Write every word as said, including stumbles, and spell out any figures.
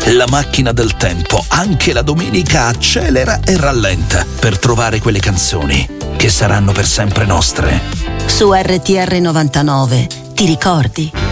La macchina del tempo, anche la domenica, accelera e rallenta per trovare quelle canzoni che saranno per sempre nostre. Su R T R novantanove, ti ricordi?